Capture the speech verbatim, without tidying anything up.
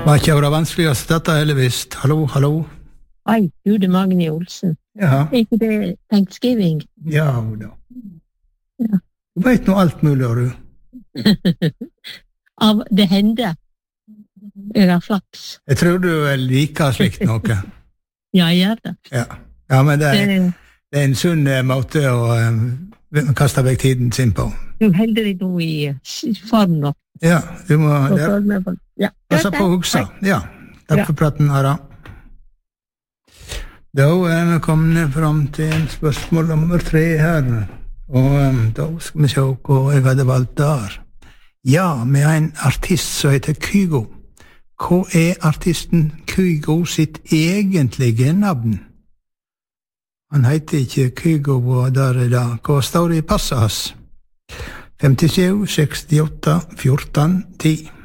Var ikke det vanskeligste dette, eller visst? Hallo, hallo? Oi, du, det er Magni Olsen. Ja. Er ikke det Thanksgiving? Ja, da. Ja. Du vet nå alt mulig, du. Av det hender. Jeg har flaks. Jeg tror du liker slikt noe. Ja, jeg gjør det. Ja, ja men det er, Det- det er en sunn eh, måte å um, kaste vekk tiden sin på. Du holder deg nå i i form nå. Ja, du må Og der, følg med på- Ja. passe på å huske. Ja, takk Ja. for praten, Ara. Da er vi kommet fram til spørsmål nummer tre her, og um, da skal vi se hva jeg hadde valgt der. Ja, vi har en artist som heter Kygo. Hva er artisten Kygo sitt egentlige navn? Han heter ikke Kygo, og der er det. Hva står det i passet hans? femtisju, sekstiåtte, fjorten, ti.